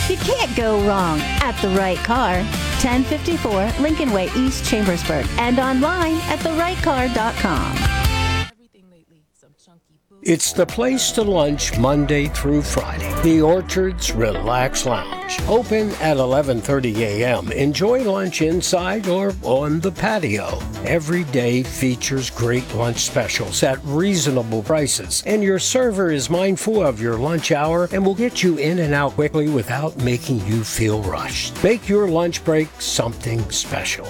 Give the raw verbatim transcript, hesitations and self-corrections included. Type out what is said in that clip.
You can't go wrong at The Right Car. ten fifty-four Lincoln Way, East Chambersburg, and online at the right car dot com. It's the place to lunch Monday through Friday. The Orchard's Relax Lounge. Open at eleven thirty a.m. Enjoy lunch inside or on the patio. Every day features great lunch specials at reasonable prices. And your server is mindful of your lunch hour and will get you in and out quickly without making you feel rushed. Make your lunch break something special.